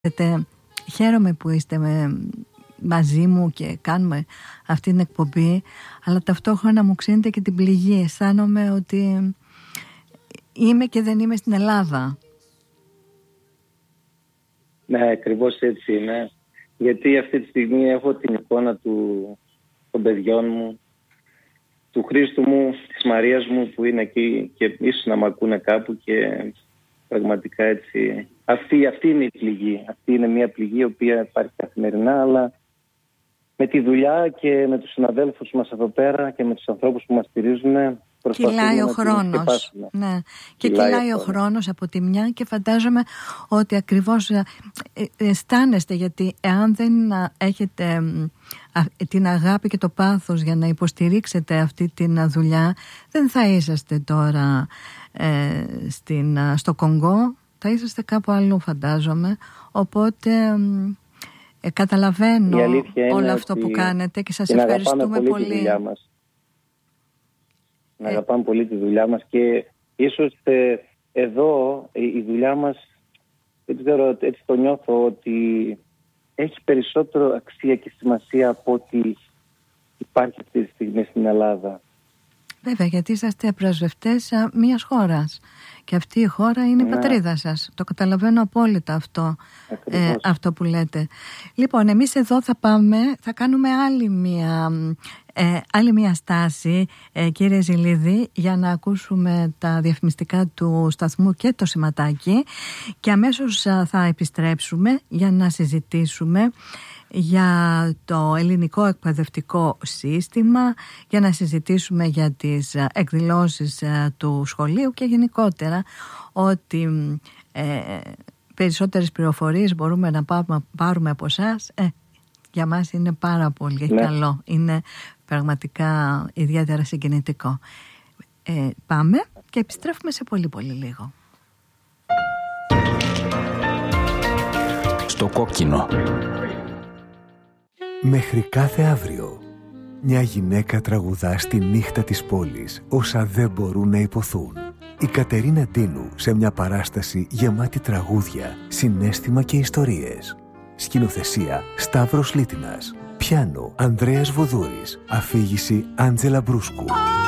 Χαίρομαι που είστε μαζί μου και κάνουμε αυτή την εκπομπή, αλλά ταυτόχρονα μου ξύνετε και την πληγή. Αισθάνομαι ότι είμαι και δεν είμαι στην Ελλάδα. Ναι, ακριβώς έτσι είναι. Γιατί αυτή τη στιγμή έχω την εικόνα των παιδιών μου, του Χρήστου μου, της Μαρίας μου που είναι εκεί και ίσως να μ' ακούνε κάπου και πραγματικά έτσι. Αυτή είναι η πληγή. Αυτή είναι μια πληγή η οποία υπάρχει καθημερινά, αλλά με τη δουλειά και με τους συναδέλφους μας εδώ πέρα και με τους ανθρώπους που μας στηρίζουν κυλάει ο χρόνος. Ναι. Και κυλάει ο χρόνος από τη μια και φαντάζομαι ότι ακριβώς αισθάνεστε, γιατί εάν δεν έχετε την αγάπη και το πάθος για να υποστηρίξετε αυτή την δουλειά, δεν θα είσαστε τώρα στο Κονγκό, θα είσαστε κάπου αλλού φαντάζομαι. Οπότε καταλαβαίνω όλο αυτό που κάνετε και σας ευχαριστούμε πολύ. Να αγαπάμε πολύ τη δουλειά μας και ίσως εδώ η δουλειά μας, δεν ξέρω, έτσι το νιώθω, ότι έχει περισσότερο αξία και σημασία από ό,τι υπάρχει αυτή τη στιγμή στην Ελλάδα. Βέβαια, γιατί είσαστε πρεσβευτές μιας χώρας και αυτή η χώρα είναι η πατρίδα σας. Το καταλαβαίνω απόλυτα αυτό που λέτε. Λοιπόν, εμείς εδώ θα κάνουμε άλλη μια στάση, κύριε Ζηλίδη, για να ακούσουμε τα διαφημιστικά του σταθμού και το σηματάκι, και αμέσως θα επιστρέψουμε για να συζητήσουμε για το ελληνικό εκπαιδευτικό σύστημα, για να συζητήσουμε για τις εκδηλώσεις του σχολείου και γενικότερα ότι περισσότερες πληροφορίες μπορούμε να πάρουμε από εσάς. Για μας είναι πάρα πολύ καλό, είναι πραγματικά ιδιαίτερα συγκινητικό. Πάμε και επιστρέφουμε σε πολύ πολύ λίγο. Στο κόκκινο. Μέχρι κάθε αύριο. Μια γυναίκα τραγουδά στη νύχτα της πόλης όσα δεν μπορούν να υποθούν. Η Κατερίνα Ντίνου σε μια παράσταση γεμάτη τραγούδια, συναίσθημα και ιστορίες. Σκηνοθεσία Σταύρος Λίτινας. Πιάνο Ανδρέας Βοδούρης. Αφήγηση Άντζελα Μπρούσκου.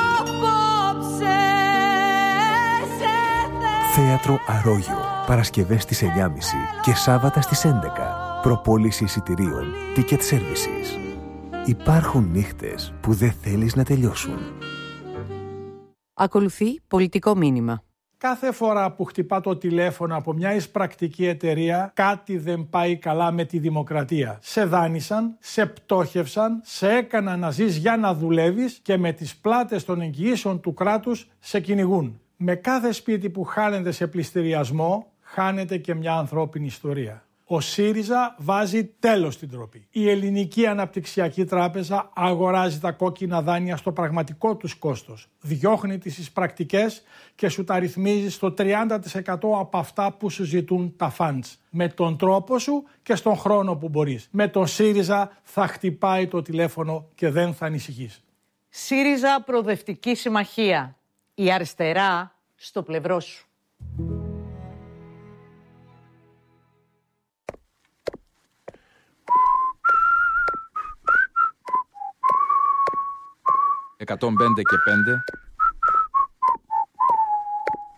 Θέατρο Αρόγιο. Παρασκευές στις 9.30 και Σάββατα στις 11. Προπόληση εισιτηρίων Ticket Services. Υπάρχουν νύχτες που δεν θέλεις να τελειώσουν. Ακολουθεί πολιτικό μήνυμα. Κάθε φορά που χτυπά το τηλέφωνο από μια εισπρακτική εταιρεία, κάτι δεν πάει καλά με τη δημοκρατία. Σε δάνεισαν, σε πτώχευσαν, σε έκαναν να ζεις για να δουλεύεις και με τις πλάτες των εγγυήσεων του κράτους σε κυνηγούν. Με κάθε σπίτι που χάνεται σε πληστηριασμό, χάνεται και μια ανθρώπινη ιστορία. Ο ΣΥΡΙΖΑ βάζει τέλος στην ντροπή. Η Ελληνική Αναπτυξιακή Τράπεζα αγοράζει τα κόκκινα δάνεια στο πραγματικό τους κόστος. Διώχνει τις εισπρακτικές και σου τα ρυθμίζει στο 30% από αυτά που σου ζητούν τα funds. Με τον τρόπο σου και στον χρόνο που μπορείς. Με τον ΣΥΡΙΖΑ θα χτυπάει το τηλέφωνο και δεν θα ανησυχείς. ΣΥΡΙΖΑ Προοδευτική Συμμαχία. Η αριστερά στο πλευρό σου. 105 και 5